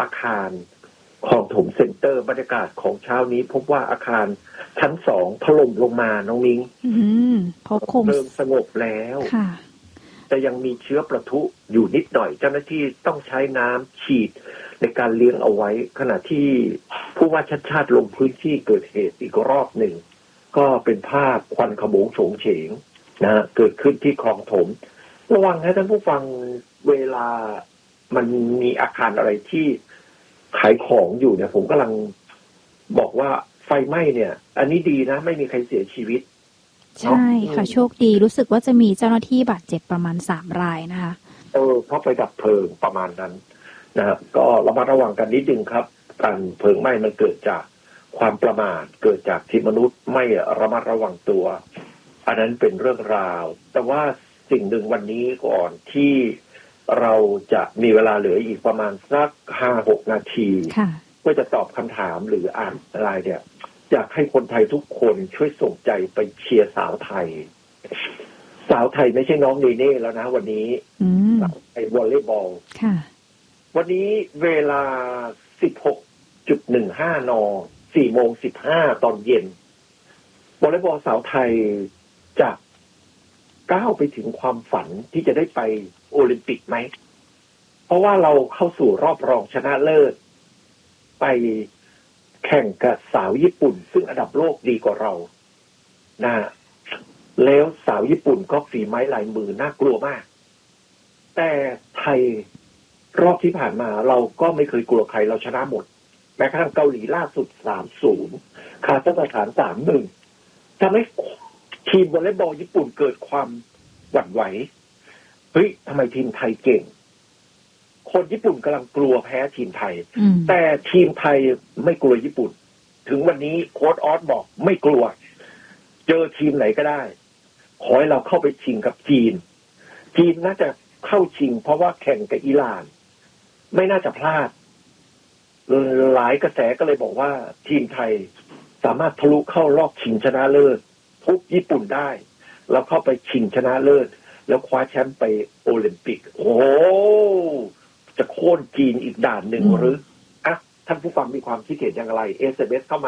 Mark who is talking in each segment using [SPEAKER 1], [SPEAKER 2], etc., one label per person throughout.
[SPEAKER 1] อาคารคลองถมเซ็นเตอร์บรรยากาศของเช้านี้พบว่าอาคารชั้น2ถล่มลงมาน้องมิ้ง
[SPEAKER 2] เพราะคง
[SPEAKER 1] เริ่มสงบแล้วแต่ยังมีเชื้อประทุอยู่นิดหน่อยเจ้าหน้าที่ต้องใช้น้ำฉีดในการเลี้ยงเอาไว้ขณะที่ผู้ว่าชัดชาติลงพื้นที่เกิดเหตุอีกรอบหนึ่งก็เป็นภาพควันขโมงโฉงเฉงนะเกิดขึ้นที่คลองถมระวังนะท่านผู้ฟังเวลามันมีอาคารอะไรที่ขายของอยู่เนี่ยผมกำลังบอกว่าไฟไหม้เนี่ยอันนี้ดีนะไม่มีใครเสียชีวิต
[SPEAKER 2] ใช่ค่ะโชคดีรู้สึกว่าจะมีเจ้าหน้าที่บาดเจ็บประมาณ3 รายนะคะ
[SPEAKER 1] เพราะไปดับเพลิงประมาณนั้นนะครับก็ระมัดระวังกันนิดนึงครับการเพลิงไหม้มันเกิดจากความประมาทเกิดจากที่มนุษย์ไม่ระมัดระวังตัวอันนั้นเป็นเรื่องราวแต่ว่าสิ่งหนึ่งวันนี้ก่อนที่เราจะมีเวลาเหลืออีกประมาณสัก 5-6 นาทีเพื่อจะตอบคำถามหรืออ่านอะไรเนี่ยอยากให้คนไทยทุกคนช่วยส่งใจไปเชียร์สาวไทยไม่ใช่น้องเนเน่แล้วนะวันนี้สาวไทยวอลเลย์บอลวันนี้เวลา 16.15 น. 4:15 ตอนเย็นวอลเลย์บอลสาวไทยจะก้าวไปถึงความฝันที่จะได้ไปโอลิมปิกไหมเพราะว่าเราเข้าสู่รอบรองชนะเลิศไปแข่งกับสาวญี่ปุ่นซึ่งอันดับโลกดีกว่าเรานะแล้วสาวญี่ปุ่นก็ฝีไม้ลายมือน่ากลัวมากแต่ไทยรอบที่ผ่านมาเราก็ไม่เคยกลัวใครเราชนะหมดแม้กระทั่งเกาหลีล่าสุด 3-0 คาซัคสถาน 3-1 ทำให้ทีมวอลเลย์บอลญี่ปุ่นเกิดความหวั่นไหวเฮ้ยทำไมทีมไทยเก่งคนญี่ปุ่นกำลังกลัวแพ้ทีมไทยแต่ทีมไทยไม่กลัวญี่ปุ่นถึงวันนี้โค้ชออสบอกไม่กลัวเจอทีมไหนก็ได้ขอให้เราเข้าไปชิงกับจีนน่าจะเข้าชิงเพราะว่าแข่งกับอิหร่านไม่น่าจะพลาดหลายกระแสก็เลยบอกว่าทีมไทยสามารถทะลุเข้ารอบชิงชนะเลิศทุกญี่ปุ่นได้แล้วเข้าไปชิงชนะเลิศแล้วคว้าแชมป์ไปโอลิมปิกโอ้จะโค่นจีนอีกด่านหนึ่งหรืออ่ะท่านผู้ฟังมีความคิดเห็นอย่างไร SMS เข้ามา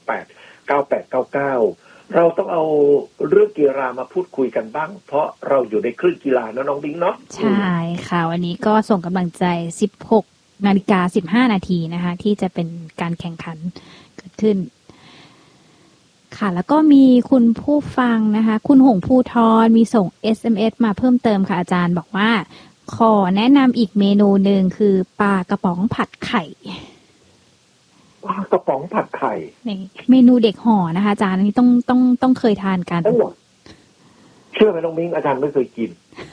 [SPEAKER 1] 4689899 เราต้องเอาเรื่องกีฬามาพูดคุยกันบ้างเพราะเราอยู่ในคลื่นกีฬาเนาะน้องบิงเนาะ
[SPEAKER 2] ใช่ค่ะวันนี้ก็ส่งกำลังใจ 16:15 นาทีนะคะที่จะเป็นการแข่งขันเกิดขึ้นค่ะแล้วก็มีคุณผู้ฟังนะคะคุณหงภูทรมีส่ง SMS มาเพิ่มเติมค่ะอาจารย์บอกว่าขอแนะนำอีกเมนูหนึ่งคือปลากระป๋องผัดไข่
[SPEAKER 1] ปลากระป๋องผัดไข่
[SPEAKER 2] เมนูเด็กห่อนะคะอาจารย์อันนี้ต้องเคยทานกัน
[SPEAKER 1] เชื่อไหมน้องมิ้งอาจารย์ไม่เคยกิน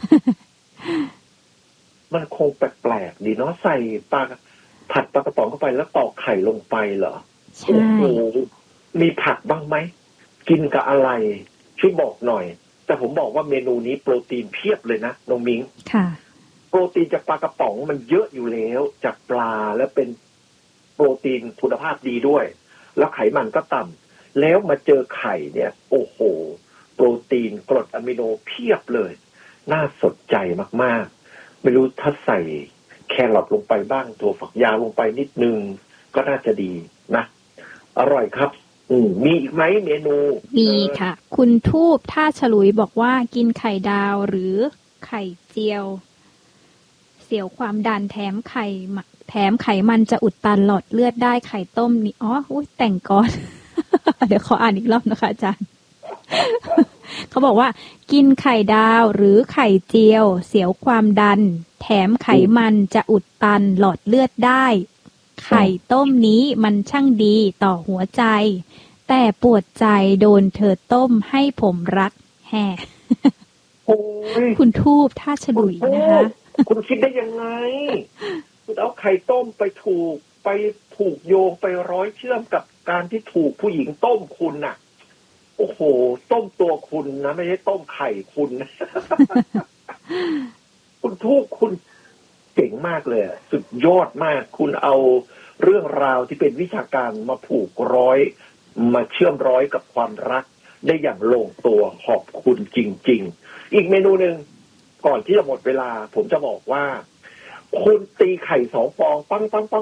[SPEAKER 1] มันคงแปลกๆดีเนาะใส่ผัดปลากระป๋องเข้าไปแล้วตอกไข่ลงไปเหรอ
[SPEAKER 2] ใช่
[SPEAKER 1] มีผักบ้างไหมกินกับอะไรช่วยบอกหน่อยแต่ผมบอกว่าเมนูนี้โปรตีนเพียบเลยนะน้องมิ้ง
[SPEAKER 2] ค่ะ
[SPEAKER 1] โปรตีนจากปลากระป๋องมันเยอะอยู่แล้วจากปลาและเป็นโปรตีนคุณภาพดีด้วยแล้วไขมันก็ต่ำแล้วมาเจอไข่เนี่ยโอ้โหโปรตีนกรดอะมิโนเพียบเลยน่าสนใจมากๆไม่รู้ถ้าใส่แครอทลงไปบ้างถั่วฝักยาวลงไปนิดนึงก็น่าจะดีนะอร่อยครับมีอีกไหมเมนู
[SPEAKER 2] มีค่ะคุณทูบท่าฉลุยบอกว่ากินไข่ดาวหรือไข่เจียวเสียวความดันแถมไขมันจะอุดตันหลอดเลือดได้ไข่ต้มนี่แต่งก่อน เดี๋ยวขออ่านอีกรอบนะคะอาจารย์ เขาบอกว่ากินไข่ดาวหรือไข่เจียวเสียวความดันแถมไขมันจะอุดตันหลอดเลือดได้ไข่ต้มนี้มันช่างดีต่อหัวใจแต่ปวดใจโดนเธอต้มให้ผมรักแห่คุณทูบท่าฉลุยนะคะ
[SPEAKER 1] คุณคิดได้ยังไงคุณเอาไข่ต้มไปผูกโยงไปร้อยเชื่อมกับการที่ถูกผู้หญิงต้มคุณน่ะโอ้โหต้มตัวคุณนะไม่ใช่ต้มไข่คุณนะ คุณทูบคุณเก่งมากเลยสุดยอดมากคุณเอาเรื่องราวที่เป็นวิชาการมาผูกร้อยมาเชื่อมร้อยกับความรักได้อย่างลงตัวขอบคุณจริงๆอีกเมนูหนึ่งก่อนที่จะหมดเวลาผมจะบอกว่าคุณตีไข่2 ฟองปัง